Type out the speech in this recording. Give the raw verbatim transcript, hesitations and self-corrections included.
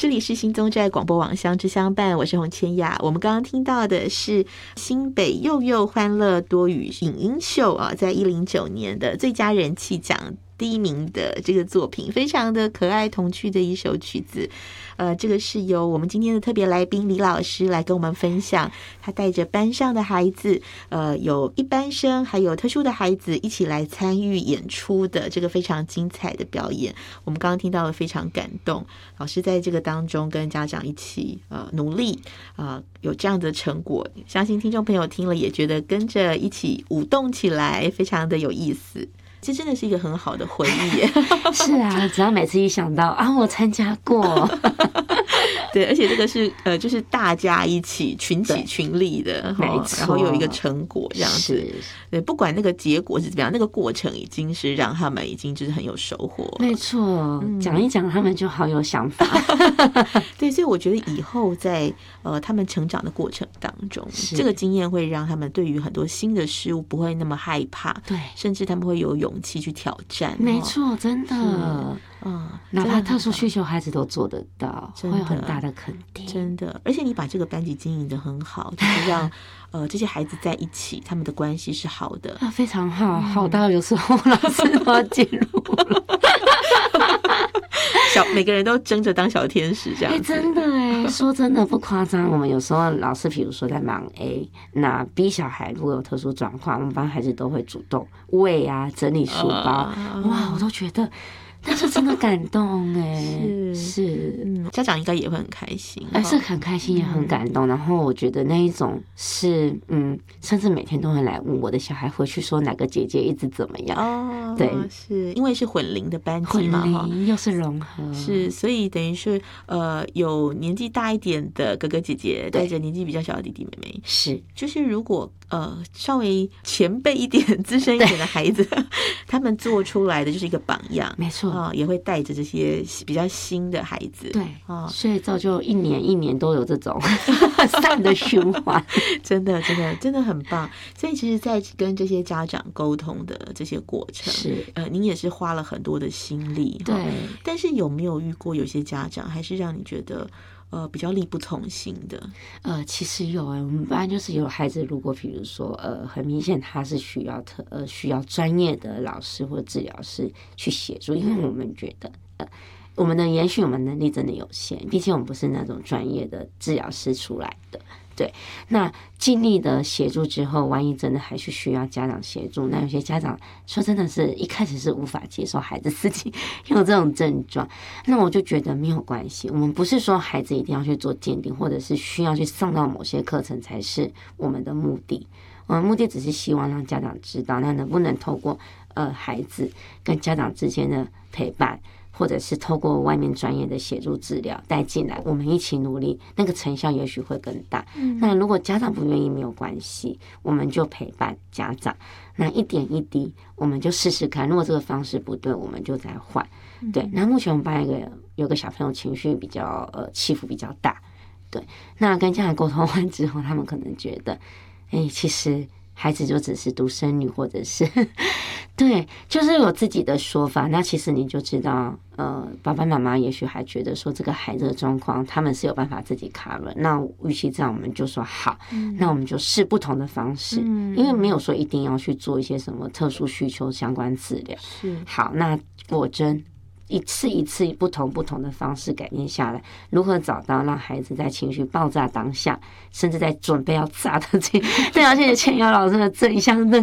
这里是新宗寨广播网乡之相伴，我是洪千雅。我们刚刚听到的是新北幼幼欢乐多语影音秀啊，在一零九年的最佳人气奖第一名的这个作品，非常的可爱童趣的一首曲子。呃，这个是由我们今天的特别来宾李老师来跟我们分享，他带着班上的孩子，呃，有一般生还有特殊的孩子一起来参与演出的这个非常精彩的表演。我们刚刚听到了，非常感动。老师在这个当中跟家长一起呃努力啊、呃，有这样的成果，相信听众朋友听了也觉得跟着一起舞动起来，非常的有意思。这真的是一个很好的回忆耶。 是啊，只要每次一想到啊，我参加过。 对，而且这个是呃，就是大家一起群起群力的， 没错， 然后有一个成果这样子。对，不管那个结果是怎么样，那个过程已经是让他们已经就是很有收获。 没错，讲、嗯、一讲他们就好有想法。 对，所以我觉得以后在呃他们成长的过程当中，这个经验会让他们对于很多新的事物不会那么害怕， 对， 甚至他们会有勇气去挑战。 没错，真的。嗯，哪怕特殊需求孩子都做得到，会有很大的肯定。 真的，而且你把这个班级经营得很好，就是让呃这些孩子在一起，他们的关系是好的， 啊，非常好，好到有时候老师都要介入了。 小每个人都争着当小天使这样子。 欸、真的哎，说真的不夸张。我们有时候老师，比如说在忙 A， 那 B 小孩如果有特殊状况，我们班孩子都会主动喂啊、整理书包，呃、哇，我都觉得。但是真的感动哎， 是是， 嗯，家长应该也会很开心， 哎，是很开心也很感动。嗯、然后我觉得那一种是，嗯，甚至每天都会来问我的小孩回去说哪个姐姐一直怎么样哦，对， 是因为是混龄的班级嘛， 混龄又是融合， 是，所以等于是呃有年纪大一点的哥哥姐姐带着年纪比较小的弟弟妹妹， 是， 就是如果呃稍微前辈一点、资深一点的孩子，他们做出来的就是一个榜样， 没错。 啊、哦，也会带着这些比较新的孩子， 对啊、哦，所以造就一年一年都有这种善的循环， 真的，真的，真的很棒。所以其实，在跟这些家长沟通的这些过程， 是呃，您也是花了很多的心力， 对。 但是有没有遇过有些家长，还是让你觉得？呃，比较力不从心的， 呃，其实有哎、欸，我们班就是有孩子，如果比如说，呃，很明显他是需要特呃需要专业的老师或治疗师去协助，因为我们觉得，呃，我们的延续我们能力真的有限，毕竟我们不是那种专业的治疗师出来的。对，那尽力的协助之后，万一真的还是需要家长协助，那有些家长说真的是一开始是无法接受孩子自己有这种症状，那我就觉得没有关系。我们不是说孩子一定要去做鉴定，或者是需要去上到某些课程才是我们的目的。我们目的只是希望让家长知道，那能不能透过呃孩子跟家长之间的陪伴。或者是透过外面专业的协助治疗带进来，我们一起努力，那个成效也许会更大。嗯、那如果家长不愿意没有关系，我们就陪伴家长，那一点一滴我们就试试看，如果这个方式不对，我们就再换。嗯、对，那目前我们班有个有个小朋友情绪比较呃起伏比较大，对，那跟家长沟通完之后，他们可能觉得，哎、欸，其实。孩子就只是独生女，或者是对，就是有自己的说法。那其实你就知道，呃，爸爸妈妈也许还觉得说这个孩子的状况，他们是有办法自己 cover。那与其这样，我们就说好，嗯、那我们就试不同的方式，嗯、因为没有说一定要去做一些什么特殊需求相关治疗。 是好，那果真。一次一次不同不同的方式改变下来，如何找到让孩子在情绪爆炸当下，甚至在准备要炸的这对，而且千瑶老师的正向那